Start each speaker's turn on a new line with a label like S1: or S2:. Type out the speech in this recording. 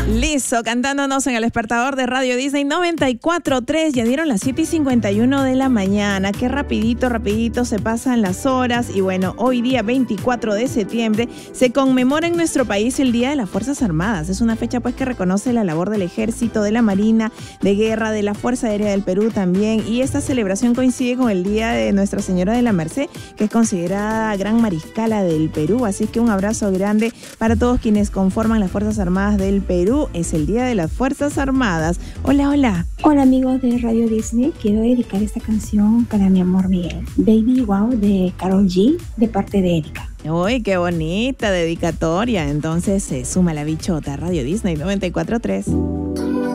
S1: Listo, cantándonos en el despertador de Radio Disney 94.3. Ya dieron las 7:51 de la mañana. Qué rapidito se pasan las horas. Y bueno, hoy día 24 de septiembre se conmemora en nuestro país el Día de las Fuerzas Armadas. Es una fecha pues que reconoce la labor del Ejército, de la Marina, de Guerra, de la Fuerza Aérea del Perú también. Y esta celebración coincide con el Día de Nuestra Señora de la Merced, que es considerada gran mariscala del Perú. Así que un abrazo grande para todos quienes conforman las Fuerzas Armadas del Perú. Es el Día de las Fuerzas Armadas. Hola, hola.
S2: Hola amigos de Radio Disney, quiero dedicar esta canción para mi amor Miguel. Baby Wow de Karol G, de parte de Erika.
S1: Uy, qué bonita dedicatoria. Entonces se suma la bichota. Radio Disney 94.3.